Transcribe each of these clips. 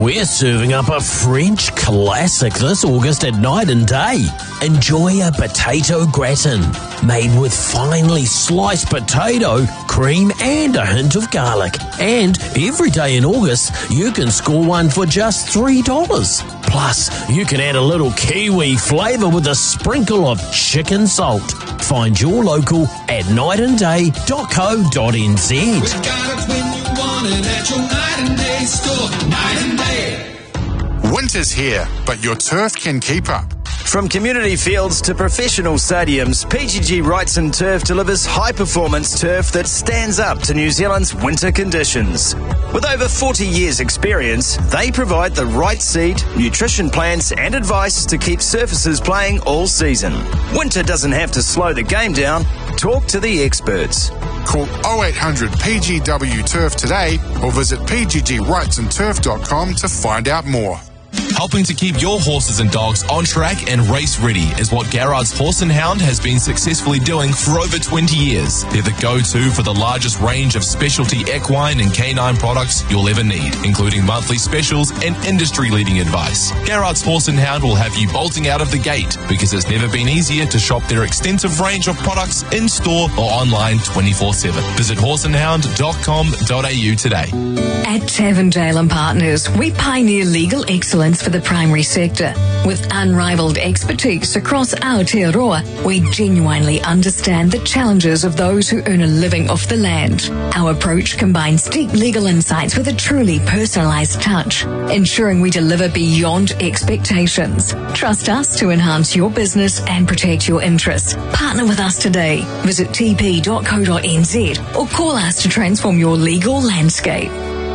We're serving up a French classic this August at Night and Day. Enjoy a potato gratin made with finely sliced potato, cream and a hint of garlic. And every day in August, you can score one for just $3. Plus, you can add a little Kiwi flavour with a sprinkle of chicken salt. Find your local at nightandday.co.nz. We got it when you want it at your Night and Day store. Night and Day. Winter's here, but your turf can keep up. From community fields to professional stadiums, PGG Wrightson Turf delivers high-performance turf that stands up to New Zealand's winter conditions. With over 40 years' experience, they provide the right seed, nutrition plans and advice to keep surfaces playing all season. Winter doesn't have to slow the game down. Talk to the experts. Call 0800 PGW Turf today or visit pggwrightsonturf.com to find out more. Helping to keep your horses and dogs on track and race ready is what Garrard's Horse and Hound has been successfully doing for over 20 years. They're the go-to for the largest range of specialty equine and canine products you'll ever need, including monthly specials and industry-leading advice. Garrard's Horse and Hound will have you bolting out of the gate because it's never been easier to shop their extensive range of products in-store or online 24/7. Visit horseandhound.com.au today. At Tavendale & Partners, we pioneer legal excellence for the primary sector. With unrivaled expertise across Aotearoa, we genuinely understand the challenges of those who earn a living off the land. Our approach combines deep legal insights with a truly personalised touch, ensuring we deliver beyond expectations. Trust us to enhance your business and protect your interests. Partner with us today. Visit tp.co.nz or call us to transform your legal landscape.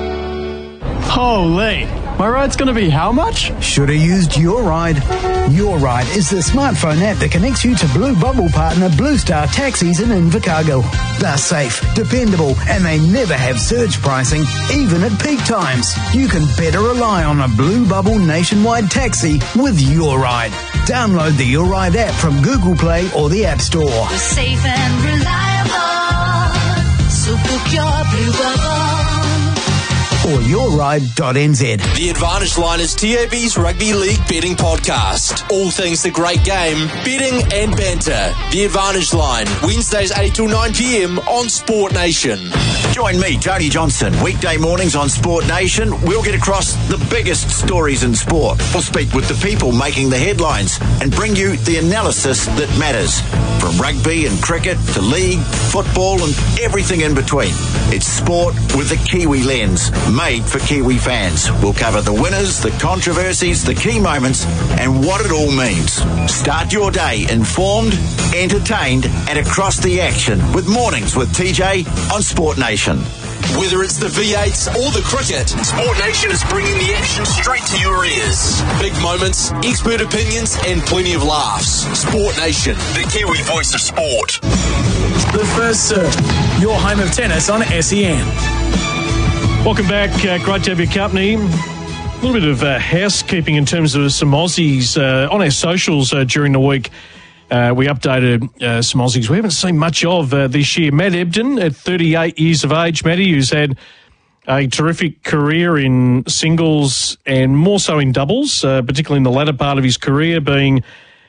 Holy, my ride's going to be how much? Should have used Your Ride. Your Ride is the smartphone app that connects you to Blue Bubble partner Blue Star Taxis in Invercargill. They're safe, dependable, and they never have surge pricing, even at peak times. You can better rely on a Blue Bubble nationwide taxi with Your Ride. Download the Your Ride app from Google Play or the App Store. We're safe and reliable, so book your Blue Bubble. Or yourride.nz. The Advantage Line is TAB's Rugby League betting podcast. All things the great game, betting and banter. The Advantage Line, Wednesdays 8 till 9 p.m. on Sport Nation. Join me, Tony Johnson, weekday mornings on Sport Nation. We'll get across the biggest stories in sport. We'll speak with the people making the headlines and bring you the analysis that matters. From rugby and cricket to league, football and everything in between. It's sport with a Kiwi lens, made for Kiwi fans. We'll cover the winners, the controversies, the key moments, and what it all means. Start your day informed, entertained, and across the action with Mornings with TJ on Sport Nation. Whether it's the V8s or the cricket, Sport Nation is bringing the action straight to your ears. Big moments, expert opinions, and plenty of laughs. Sport Nation, the Kiwi voice of sport. The First Serve, your home of tennis on SEN. Welcome back. Great to have your company. A little bit of housekeeping in terms of some Aussies on our socials during the week. We updated some Aussies we haven't seen much of this year. Matt Ebden, at 38 years of age, Matty, who's had a terrific career in singles and more so in doubles, particularly in the latter part of his career, being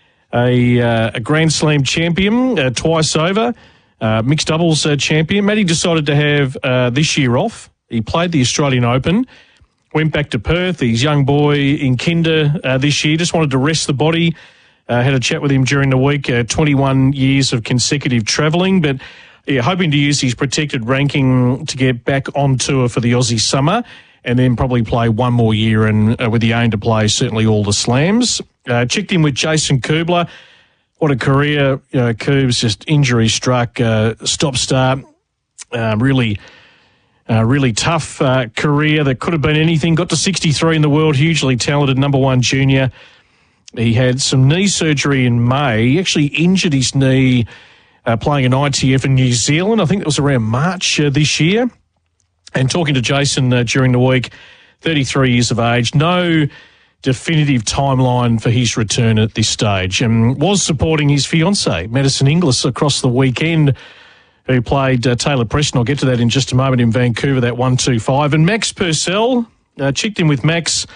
a Grand Slam champion twice over, mixed doubles champion. Matty decided to have this year off. He played the Australian Open, went back to Perth. His young boy in kinder this year, just wanted to rest the body. Had a chat with him during the week, 21 years of consecutive travelling, but hoping to use his protected ranking to get back on tour for the Aussie summer and then probably play one more year and with the aim to play certainly all the slams. Checked in with Jason Kubler. What a career. Coob's just injury struck, stop-start, really tough career that could have been anything. Got to 63 in the world, hugely talented, number one junior. He had some knee surgery in May. He actually injured his knee playing an ITF in New Zealand. I think it was around March this year. And talking to Jason during the week, 33 years of age, no definitive timeline for his return at this stage. And was supporting his fiancée, Madison Inglis, across the weekend, who played Taylor Preston. I'll get to that in just a moment in Vancouver, that 1-2-5. And Max Purcell, checked in with Max